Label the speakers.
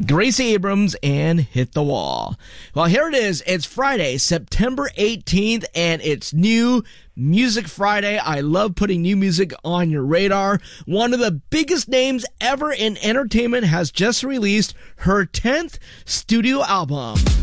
Speaker 1: Gracie Abrams and Hit the Wall. Well, here it is. It's Friday, September 18th, and it's New Music Friday. I love putting new music on your radar. One of the biggest names ever in entertainment has just released her 10th studio album.